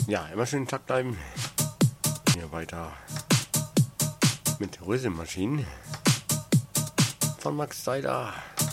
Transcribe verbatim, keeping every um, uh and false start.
Ja, immer schön Takt bleiben. Hier weiter mit Rhythm Machine von Max Seiler.